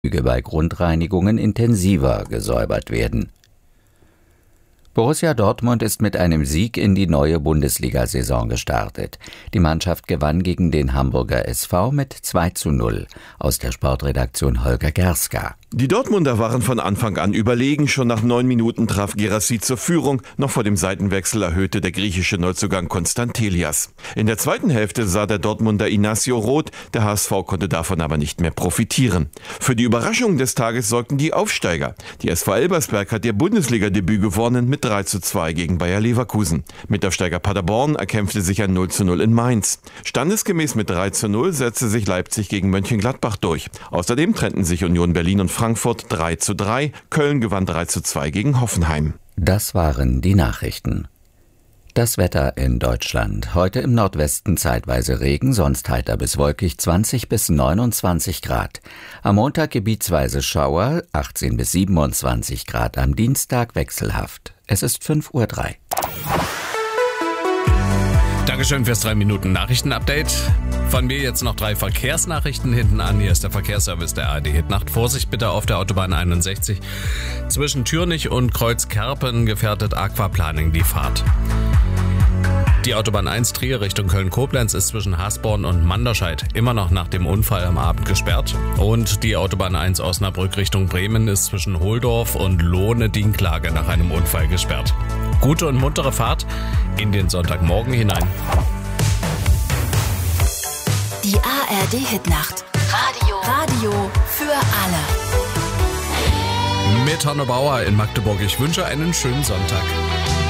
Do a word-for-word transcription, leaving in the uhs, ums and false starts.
bei Grundreinigungen intensiver gesäubert werden. Borussia Dortmund ist mit einem Sieg in die neue Bundesliga-Saison gestartet. Die Mannschaft gewann gegen den Hamburger S V mit zwei zu null. Aus der Sportredaktion Holger Gerska. Die Dortmunder waren von Anfang an überlegen. Schon nach neun Minuten traf Guirassy zur Führung. Noch vor dem Seitenwechsel erhöhte der griechische Neuzugang Konstantelias. In der zweiten Hälfte sah der Dortmunder Inacio rot. Der H S V konnte davon aber nicht mehr profitieren. Für die Überraschung des Tages sorgten die Aufsteiger. Die S V Elbersberg hat ihr Bundesliga-Debüt gewonnen mit drei zu zwei gegen Bayer Leverkusen. Mitaufsteiger Paderborn erkämpfte sich ein null zu null in Mainz. Standesgemäß mit drei zu null setzte sich Leipzig gegen Mönchengladbach durch. Außerdem trennten sich Union Berlin und Frankfurt drei zu drei. Köln gewann drei zu zwei gegen Hoffenheim. Das waren die Nachrichten. Das Wetter in Deutschland. Heute im Nordwesten zeitweise Regen, sonst heiter bis wolkig, zwanzig bis neunundzwanzig Grad. Am Montag gebietsweise Schauer, achtzehn bis siebenundzwanzig Grad. Am Dienstag wechselhaft. Es ist fünf Uhr drei. Dankeschön fürs drei Minuten Nachrichtenupdate. Von mir jetzt noch drei Verkehrsnachrichten hinten an. Hier ist der Verkehrsservice der A R D Hitnacht. Vorsicht bitte auf der Autobahn einundsechzig. Zwischen Thürnich und Kreuzkerpen gefährdet Aquaplaning die Fahrt. Die Autobahn eins Trier Richtung Köln-Koblenz ist zwischen Hasborn und Manderscheid immer noch nach dem Unfall am Abend gesperrt. Und die Autobahn eins Osnabrück Richtung Bremen ist zwischen Holdorf und Lohne-Dinklage nach einem Unfall gesperrt. Gute und muntere Fahrt in den Sonntagmorgen hinein. Die A R D Hitnacht. Radio. Radio für alle. Mit Hanno Bauer in Magdeburg. Ich wünsche einen schönen Sonntag.